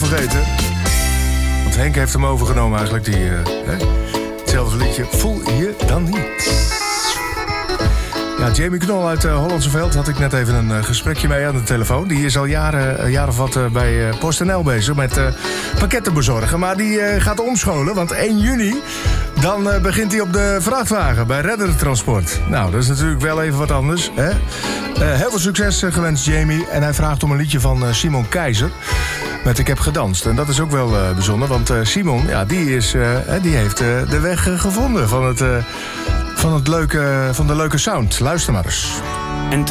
vergeten. Want Henk heeft hem overgenomen eigenlijk. Hetzelfde liedje. Voel je dan niet? Ja, Jamie Knol uit Hollandse Veld had ik net even een gesprekje mee aan de telefoon. Die is al jaren of wat bij PostNL bezig met pakketten bezorgen. Maar die gaat omscholen, want 1 juni... dan begint hij op de vrachtwagen bij Redder Transport. Nou, dat is natuurlijk wel even wat anders, hè? Heel veel succes gewenst, Jamie. En hij vraagt om een liedje van Simon Keizer met Ik heb gedanst. En dat is ook wel bijzonder, want Simon, ja, die heeft de weg gevonden van de leuke sound. Luister maar eens.